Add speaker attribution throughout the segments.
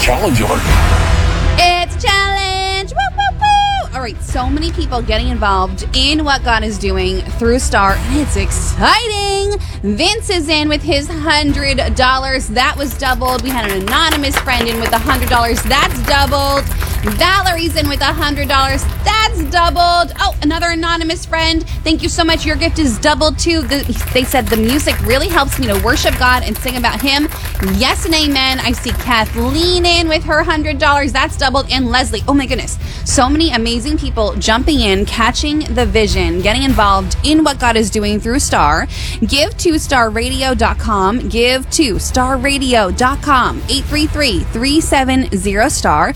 Speaker 1: challenge alert.
Speaker 2: It's a challenge. Woo, woo, woo. All right, so many people getting involved in what God is doing through Star, and it's exciting. Vince is in with his $100. That was doubled. We had an anonymous friend in with $100. That's doubled. Valerie's in with $100. That's doubled. Oh, another anonymous friend. Thank you so much. Your gift is doubled too. They said the music really helps me to worship God and sing about Him. Yes and amen. I see Kathleen in with her $100. That's doubled. And Leslie. Oh my goodness. So many amazing people jumping in, catching the vision, getting involved in what God is doing through Star. Give to starradio.com. Give to starradio.com. 833-370-STAR.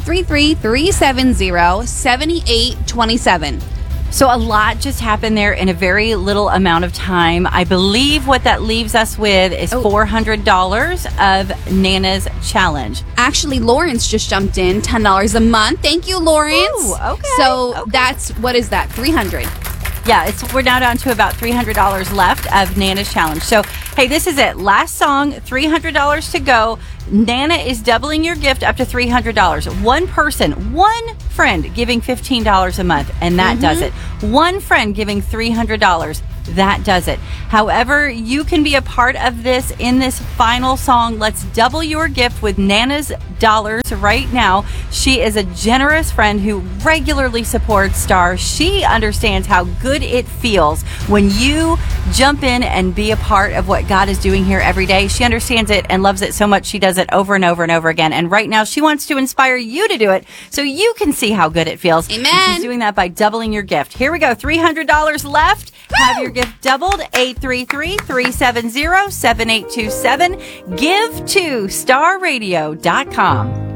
Speaker 2: 833-370-7827.
Speaker 3: So a lot just happened there in a very little amount of time. I believe what that leaves us with is $400 of Nana's challenge.
Speaker 2: Actually, Lawrence just jumped in, $10 a month. Thank you, Lawrence.
Speaker 3: Ooh, okay.
Speaker 2: So that's, what is that, $300?
Speaker 3: Yeah, we're now down to about $300 left of Nana's challenge. So, hey, this is it. Last song, $300 to go. Nana is doubling your gift up to $300. One person, one friend giving $15 a month, and that does it. One friend giving $300. That does it. However, you can be a part of this in this final song. Let's double your gift with Nana's dollars right now. She is a generous friend who regularly supports Star. She understands how good it feels when you jump in and be a part of what God is doing here every day. She understands it and loves it so much she does it over and over and over again. And right now she wants to inspire you to do it so you can see how good it feels.
Speaker 2: Amen.
Speaker 3: And she's doing that by doubling your gift. Here we go. $300 left. Have your gift doubled. 833-370-7827. Give to starradio.com.